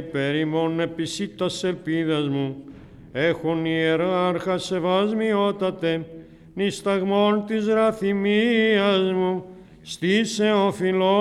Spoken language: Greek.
Περιμών επισήτας ελπίδας μου, έχων ιεράρχα σεβασμιότατε, νησταγμών της ραθυμίας μου, στήσε ο